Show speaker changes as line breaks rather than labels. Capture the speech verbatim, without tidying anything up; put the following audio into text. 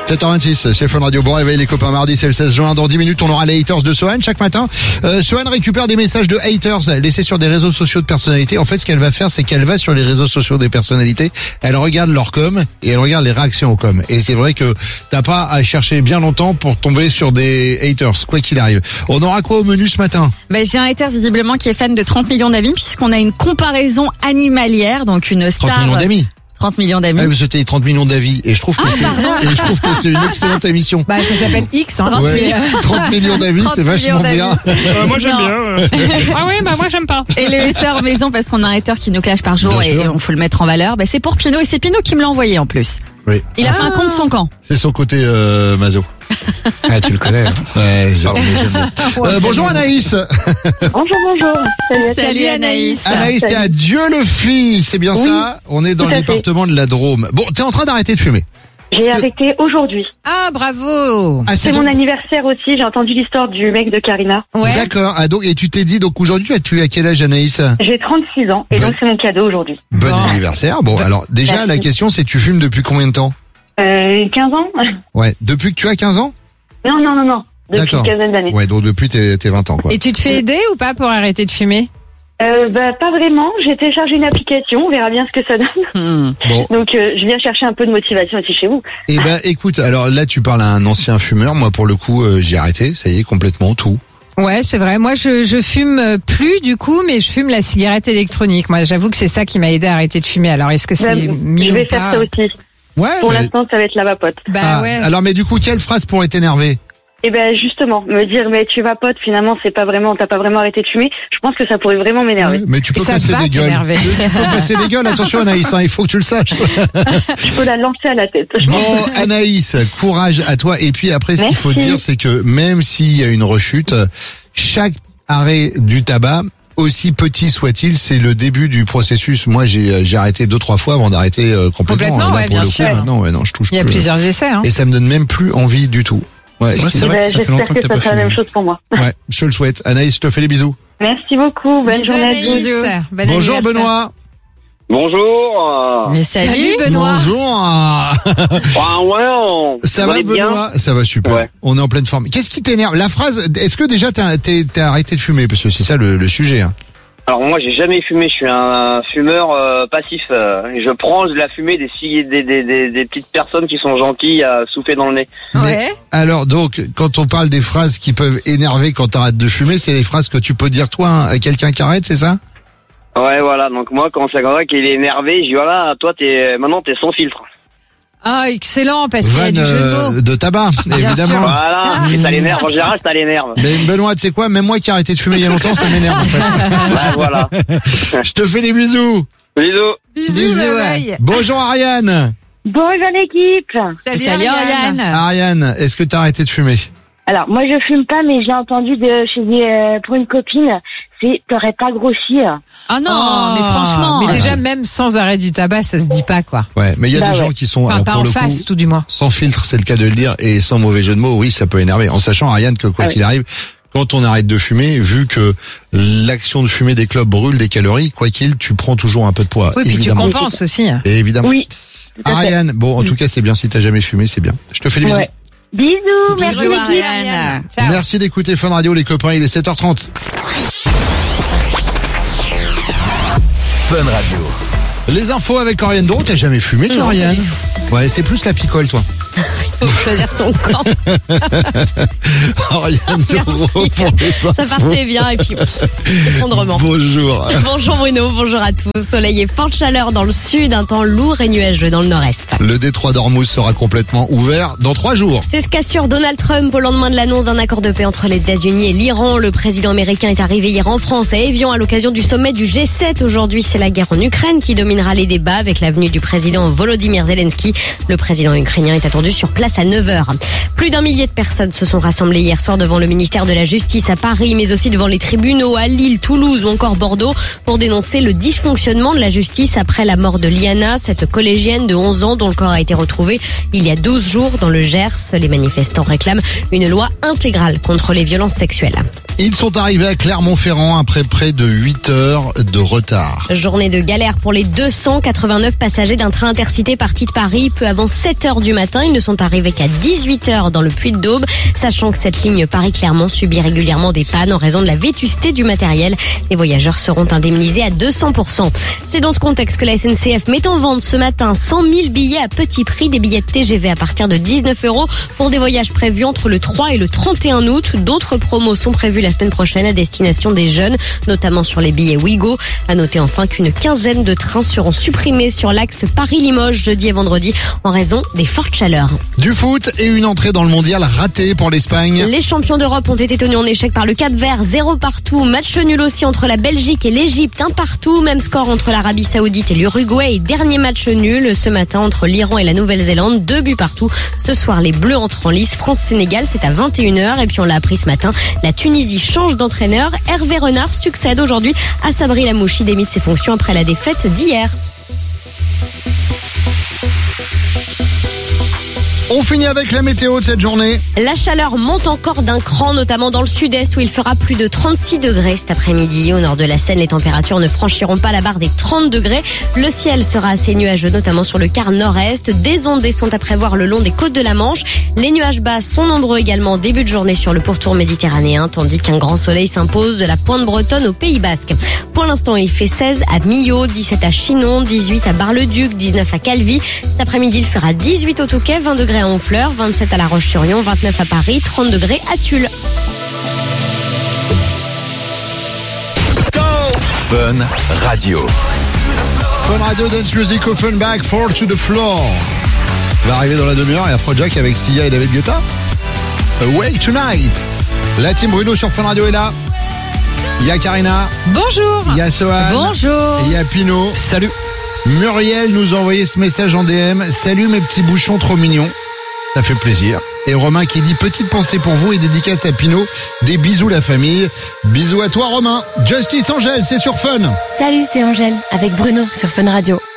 sept heures vingt-six, c'est Fun Radio. Bon réveil les copains, mardi c'est le seize juin. Dans dix minutes, on aura les haters de Sohan chaque matin. Euh, Sohan récupère des messages de haters laissés sur des réseaux sociaux de personnalités. En fait, ce qu'elle va faire, c'est qu'elle va sur les réseaux sociaux des personnalités, elle regarde leur com et elle regarde les réactions aux com. Et c'est vrai que t'as pas à chercher bien longtemps pour tomber sur des haters, quoi qu'il arrive. On aura quoi au menu ce matin?
Ben, j'ai un hater visiblement qui est fan de trente millions d'amis, puisqu'on a une comparaison animalière, donc une star.
trente millions d'amis.
trente millions d'amis.
Ah, vous c'était trente millions d'avis et je trouve que
Ah,
c'est
pardon.
et je trouve que c'est une excellente émission.
Bah, ça s'appelle X, hein.
Ouais, trente millions d'avis,
trente
c'est vachement
millions
bien.
Euh, moi j'aime
Non.
bien. euh. Ah oui, bah moi j'aime pas.
Et le hater maison, parce qu'on a un hater qui nous clash par jour
Bien
et
sûr.
on faut le mettre en valeur. Ben, c'est pour Pinot et c'est Pinot qui me l'a envoyé en plus.
Oui.
Il a fait un compte son camp.
C'est son côté euh, maso.
Ah, tu le connais. Hein.
Ouais, genre, mais j'aime bien. Euh, bonjour Anaïs.
Bonjour, bonjour. Salut,
Salut Anaïs.
Anaïs, t'es à Dieu-le-Fille, c'est bien
Oui,
ça? On est dans
tout
le
à fait.
département de la Drôme. Bon, t'es en train d'arrêter de fumer.
J'ai arrêté aujourd'hui.
Ah, bravo.
Ah,
C'est
ton-
mon anniversaire aussi. J'ai entendu l'histoire du mec de Karina.
Ouais.
D'accord. Ah, donc, et tu t'es dit, donc aujourd'hui, tu es à quel âge Anaïs?
J'ai trente-six ans et
Ouais.
donc c'est mon cadeau aujourd'hui.
Bon
Bon.
anniversaire. Bon, alors déjà,
Merci.
la question c'est tu fumes depuis combien de temps?
Euh, quinze ans?
Ouais, depuis que tu as quinze ans?
Non, non, non, non. Depuis
D'accord.
une quinzaine d'années.
Ouais, donc depuis tes, tes vingt ans, quoi.
Et tu te fais aider ou pas pour arrêter de fumer?
Euh, bah, pas vraiment. J'ai téléchargé une application. On verra bien ce que ça donne.
Hmm.
Bon,
Donc, euh, je viens chercher un peu de motivation aussi chez vous.
eh ben, écoute, alors là, tu parles à un ancien fumeur. Moi, pour le coup, euh, j'ai arrêté. Ça y est, complètement tout.
Ouais, c'est vrai. Moi, je, je fume plus du coup, mais je fume la cigarette électronique. Moi, j'avoue que c'est ça qui m'a aidé à arrêter de fumer. Alors, est-ce que
Bah,
c'est mieux
je vais
ou
faire
pas?
ça aussi.
Ouais.
Pour
mais-
l'instant, ça va être la vapote.
Bah
Ah,
ouais.
alors, mais du coup, quelle phrase pourrait t'énerver?
Et ben justement, me dire mais tu vapotes, finalement c'est pas vraiment, t'as pas vraiment arrêté de fumer. Je pense que ça pourrait vraiment m'énerver.
Ouais, mais tu peux
Et ça
casser
va
des gueules.
t'énerver.
Tu tu peux casser des gueules. Attention, Anaïs, hein, il faut que tu le saches.
Je peux la lancer à la tête. Je pense.
Bon, Anaïs, courage à toi. Et puis après, ce qu'il faut
Merci.
dire, c'est que même s'il y a une rechute, chaque arrêt du tabac, aussi petit soit-il, c'est le début du processus. Moi, j'ai j'ai arrêté deux trois fois avant d'arrêter euh, complètement.
Complètement,
Là,
ouais,
pour
bien
le
sûr.
coup, maintenant, ouais, non, je touche
Il y a
plus.
plusieurs essais, hein.
Et ça me donne même plus envie du tout. Ouais,
Ouais,
si-
c'est
Eh
vrai
ben,
que ça fait
j'espère
longtemps
que
que t'as
ça
pas
sera la même
fumé.
chose pour moi.
ouais, je te le souhaite. Anaïs, je te fais les bisous.
Merci beaucoup. Bonne
Bisous,
journée à
Anaïs.
tous.
Bon
Bonjour
anniversaire.
Benoît.
Bonjour.
Mais salut.
Salut Benoît.
Bonjour.
Ah ouais, on...
Ça
vous
va
allez bien?
Benoît? Ça va super.
Ouais.
On est en pleine forme. Qu'est-ce qui t'énerve? La phrase, est-ce que déjà t'as t'es- t'as arrêté de fumer? Parce que c'est ça le, le sujet. Hein.
Alors moi j'ai jamais fumé, je suis un fumeur euh, passif. euh, je prends de la fumée des, cig- des, des, des, des petites personnes qui sont gentilles à souffler dans le nez.
Ouais.
Alors donc, quand on parle des phrases qui peuvent énerver quand t'arrêtes de fumer, c'est les phrases que tu peux dire toi hein, à quelqu'un qui arrête, c'est ça?
Ouais voilà, donc moi quand c'est comme ça qu'il est énervé, je dis voilà, toi t'es maintenant t'es sans filtre.
Ah, excellent, parce qu'il y a
Vanne
du jeu de
euh,
mots.
de tabac, évidemment.
sûr.
Voilà, et ça l'énerve, en général ça l'énerve.
Mais Benoît, tu sais quoi? Même moi qui ai arrêté de fumer il y a longtemps, ça m'énerve en fait.
Ouais voilà.
Je te fais des bisous.
Bisous.
Bisous,
Bisous,
Benoît.
Bonjour Ariane.
Bonjour l'équipe.
Salut,
Salut
Ariane.
Ariane.
Ariane, est-ce que t'as arrêté de fumer?
Alors moi je fume pas, mais j'ai entendu de chez des, euh, pour une copine, c'est t'aurais pas grossi.
Ah non,
Oh,
mais franchement.
Mais déjà, même sans arrêt du tabac, ça se dit pas, quoi.
Ouais, mais il y a
Bah
des
ouais.
gens qui sont
Enfin,
alors,
pas
pour
en
le
face,
coup,
tout du moins.
sans filtre, c'est le cas de le dire, et sans mauvais jeu de mots, oui, ça peut énerver. En sachant, Ariane, que quoi
Ah oui.
qu'il arrive, quand on arrête de fumer, vu que l'action de fumer des clopes brûle des calories, quoi qu'il, tu prends toujours un peu de poids.
Oui, puis tu
évidemment.
compenses aussi.
Et évidemment.
Oui. tout à fait.
Ariane, bon, en tout cas, c'est bien. Si t'as jamais fumé, c'est bien. Je te fais des bisous.
Ouais. Bisous, merci
Bisous,
l'équipe.
Ariane.
Ciao.
Merci d'écouter Fun Radio, les copains. Il est sept heures trente.
Fun Radio.
Les infos avec Oriane Dron. T'as jamais fumé, toi,
Non,
Oriane?
pas du
Ouais, c'est plus la picole, toi.
Faut choisir son camp.
Oriane Dron
Merci.
pour les infos.
Ça partait bien et puis pff, effondrement.
Bonjour.
Bonjour Bruno, bonjour à tous. Soleil et forte chaleur dans le sud, un temps lourd et nuageux dans le nord-est.
Le détroit d'Ormuz sera complètement ouvert dans trois jours.
C'est ce qu'assure Donald Trump au lendemain de l'annonce d'un accord de paix entre les États-Unis et l'Iran. Le président américain est arrivé hier en France à Évian à l'occasion du sommet du G sept. Aujourd'hui, c'est la guerre en Ukraine qui dominera les débats avec la venue du président Volodymyr Zelensky. Le président ukrainien est attendu sur place à neuf heures. Plus d'un millier de personnes se sont rassemblées hier soir devant le ministère de la Justice à Paris, mais aussi devant les tribunaux à Lille, Toulouse ou encore Bordeaux pour dénoncer le dysfonctionnement de la justice après la mort de Liana, cette collégienne de onze ans dont le corps a été retrouvé il y a douze jours dans le Gers. Les manifestants réclament une loi intégrale contre les violences sexuelles.
Ils sont arrivés à Clermont-Ferrand après près de huit heures de retard.
Journée de galère pour les deux cent quatre-vingt-neuf passagers d'un train intercité parti de Paris peu avant sept heures du matin. Ils ne sont arrivés qu'à dix-huit heures dans le Puy-de-Dôme, sachant que cette ligne Paris-Clermont subit régulièrement des pannes en raison de la vétusté du matériel. Les voyageurs seront indemnisés à deux cents pour cent. C'est dans ce contexte que la S N C F met en vente ce matin cent mille billets à petit prix, des billets de T G V à partir de dix-neuf euros pour des voyages prévus entre le trois et le trente et un août. D'autres promos sont prévues la semaine prochaine à destination des jeunes, notamment sur les billets Ouigo. À noter enfin qu'une quinzaine de trains seront supprimés sur l'axe Paris-Limoges jeudi et vendredi en raison des fortes chaleurs.
Du foot et une entrée dans le mondial ratée pour l'Espagne.
Les champions d'Europe ont été tenus en échec par le Cap-Vert, zéro partout. Match nul aussi entre la Belgique et l'Égypte, un partout. Même score entre l'Arabie Saoudite et l'Uruguay. Et dernier match nul ce matin entre l'Iran et la Nouvelle-Zélande, deux buts partout. Ce soir, les Bleus entrent en lice. France-Sénégal, c'est à vingt et une heures. Et puis on l'a appris ce matin, la Tunisie change d'entraîneur. Hervé Renard succède aujourd'hui à Sabri Lamouchi, démis de ses fonctions après la défaite d'hier.
On finit avec la météo de cette journée.
La chaleur monte encore d'un cran, notamment dans le sud-est où il fera plus de trente-six degrés cet après-midi. Au nord de la Seine, les températures ne franchiront pas la barre des trente degrés. Le ciel sera assez nuageux, notamment sur le quart nord-est. Des ondées sont à prévoir le long des côtes de la Manche. Les nuages bas sont nombreux également en début de journée sur le pourtour méditerranéen, tandis qu'un grand soleil s'impose de la pointe bretonne au Pays Basque. Pour l'instant, il fait seize à Millau, dix-sept à Chinon, dix-huit à Bar-le-Duc, dix-neuf à Calvi. Cet après-midi, il fera dix-huit au Touquet, vingt degrés à Honfleur, vingt-sept à La Roche-sur-Yon, vingt-neuf à Paris, trente degrés à Tulle.
Fun Radio.
Fun Radio Dance Music Offenbach, Fall to the Floor. Va arriver dans la demi-heure et Afrojack avec Sia et David Guetta. Awake Tonight. La team Bruno sur Fun Radio est là. Il y a Karina.
Bonjour.
Il y a Sohan.
Bonjour.
Et il y a Pino.
Salut.
Muriel nous a envoyé ce message en D M. Salut mes petits bouchons trop mignons. Ça fait plaisir. Et Romain qui dit petite pensée pour vous et dédicace à Pino. Des bisous la famille. Bisous à toi Romain. Justice Angèle, c'est sur Fun.
Salut, c'est Angèle avec Bruno sur Fun Radio.